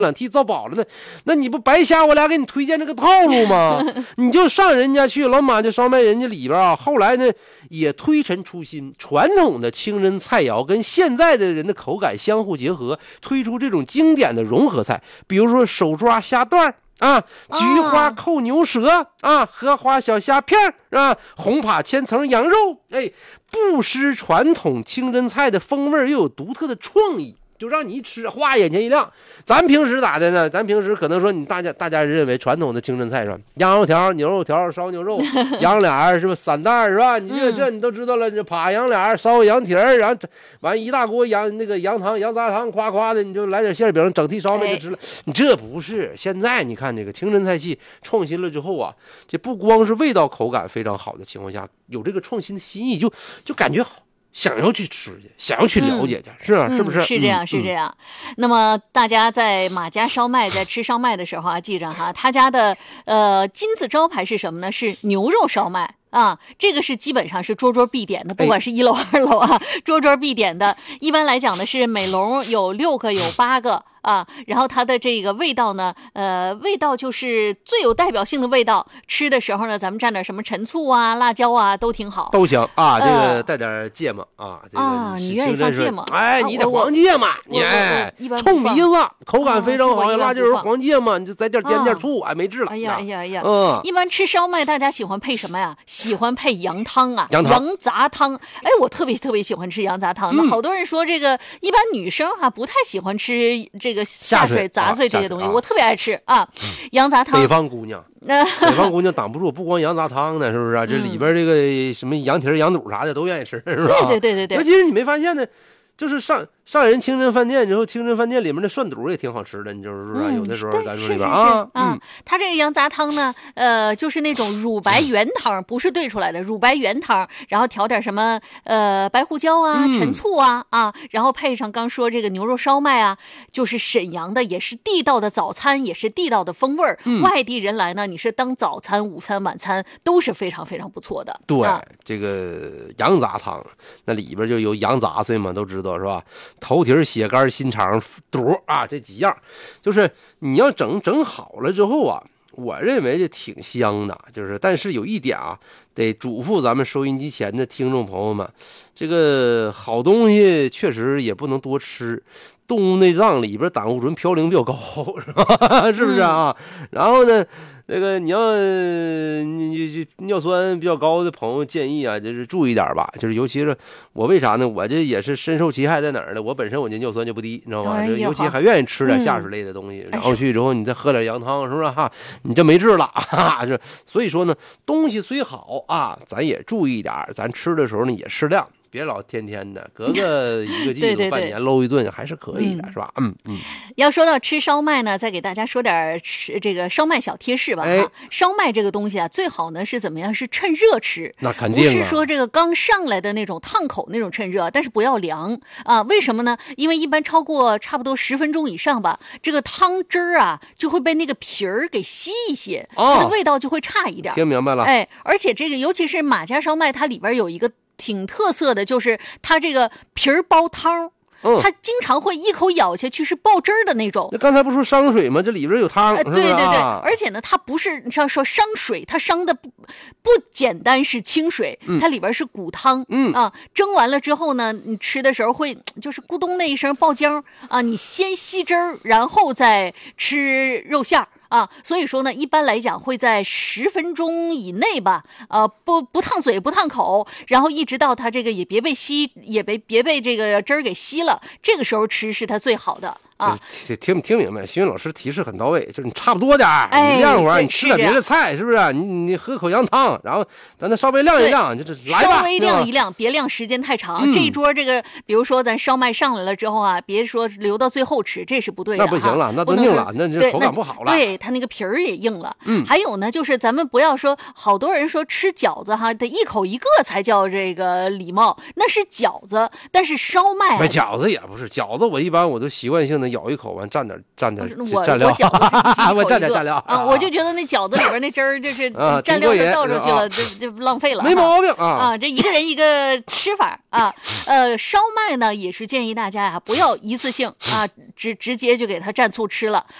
两屉糟饱了呢，那你不白瞎我俩给你推荐这个套路吗？你就上人家去，老马家烧麦人家里边啊，后来呢也推陈出新，传统的清真菜肴跟现在的人的口感相互结合，推出这种经典的融合菜，比如说手抓虾段啊，菊花扣牛舌啊，荷花小虾片啊，红扒千层羊肉，哎，不失传统清真菜的风味，又有独特的创意。就让你一吃，哗，眼前一亮。咱平时咋的呢？咱平时可能说，大家认为传统的清真菜是吧？羊肉条、牛肉条、烧牛肉、羊脸是吧？散蛋是吧？你这你都知道了，这扒羊脸、烧羊蹄儿，然后完一大锅羊汤、羊杂汤，夸夸的，你就来点馅饼，整屉烧麦就吃了。你这不是现在你看这个清真菜系创新了之后啊，这不光是味道口感非常好的情况下，有这个创新的心意，就感觉好。想要去吃去，想要去了解去，是啊，是不是？ 是这样，是这样。那么大家在马家烧麦，在吃烧麦的时候啊，记着哈，他家的金字招牌是什么呢？是牛肉烧麦。啊，这个是基本上是桌桌必点的，不管是1楼2楼啊，桌桌必点的。一般来讲呢，是每笼有6个，有8个啊。然后它的这个味道呢，味道就是最有代表性的味道。吃的时候呢，咱们蘸点什么陈醋啊、辣椒啊，都挺好， 都行啊。这个带点芥末啊，这个你愿意放芥末？ 哎，你得黄芥末，你哎，冲鼻子，口感非常好。辣椒油、黄芥末，你就再点醋，哎，没治了。 哎呀，一般吃烧麦，大家喜欢配什么呀？喜欢配羊汤啊，羊杂汤。哎，我特别喜欢吃羊杂汤。那好多人说这个，一般女生不太喜欢吃这个下水杂碎这些东西，我特别爱吃啊。羊杂汤， 北方姑娘挡不住，不光羊杂汤呢，是不是啊？这里边这个什么羊蹄、羊肚啥的都愿意吃，是吧？ 对。尤其是你没发现呢，就是上人清真饭店之后，清真饭店里面的涮肚也挺好吃的，你就是说有的时候咱说里边它这个羊杂汤呢，就是那种乳白原汤，不是兑出来的乳白原汤，然后调点什么白胡椒啊、陈醋啊，然后配上刚说这个牛肉烧麦啊，就是沈阳的，也是地道的早餐，也是地道的风味儿。外地人来呢，你是当早餐、午餐、晚餐都是非常非常不错的。 对，这个羊杂汤那里边就有羊杂碎嘛，都知道是吧？头蹄、血肝、心肠、肚啊，这几样，就是你要整好了之后啊，我认为这挺香的。但是有一点啊，得嘱咐咱们收音机前的听众朋友们，这个好东西确实也不能多吃。动物内脏里边胆固醇嘌呤比较高，是吧？是不是啊？然后呢，这个你要尿酸比较高的朋友建议啊，就是注意点吧。尤其是我为啥呢？我这也是深受其害，在哪儿呢？我本身我这尿酸就不低，你知道吧？尤其还愿意吃点下水类的东西，然后去之后你再喝点羊汤，是不是哈？你这没治了哈。所以说呢，东西虽好啊，咱也注意点，咱吃的时候呢也适量。别老天天的，隔个1个季度、半年搂一顿还是可以的，是吧？ 要说到吃烧麦呢，再给大家说点这个烧麦小贴士吧。烧麦这个东西啊，最好呢是怎么样？是趁热吃， 那肯定不是说这个刚上来的那种烫口那种趁热，但是不要凉啊。为什么呢？因为一般超过差不多10分钟以上吧，这个汤汁儿啊就会被那个皮儿给吸一些，它的味道就会差一点。 听明白了？ 而且这个尤其是马家烧麦，它里边有一个挺特色的，就是它这个皮儿包汤，它经常会一口咬下去是爆汁儿的那种。 那刚才不说伤水吗？这里边有汤， 对，而且呢，它不是像说伤水，它伤的不简单是清水，它里边是骨汤，蒸完了之后呢，你吃的时候会就是咕咚那一声爆浆啊，你先吸汁儿，然后再吃肉馅儿。所以说呢，一般来讲会在10分钟以内吧，不烫嘴不烫口，然后一直到它这个也别被这个汁儿给吸了，这个时候吃是它最好的。 听明白，徐云老师提示很到位，就是你差不多点你晾会儿，你吃点别的菜，是不是？你喝口羊汤，然后咱再稍微晾一晾，就来吧， 稍微晾一晾，别晾时间太长。这一桌这个，比如说咱烧麦上来了之后啊，别说留到最后吃，这是不对的。 那不行了，那都硬了，那这口感不好了。 对，它那个皮儿也硬了。还有呢，就是咱们不要说，好多人说吃饺子得一口一个才叫这个礼貌，那是饺子，但是烧麦饺子也不是饺子，我一般我都习惯性的咬一口，完蘸点蘸料， 我饺子我蘸点蘸料啊，我就觉得那饺子里边那汁儿就是蘸料都倒出去了，这浪费了， 没毛病啊。 这一个人一个吃法啊。烧麦呢也是建议大家呀不要一次性啊直接就给它蘸醋吃了，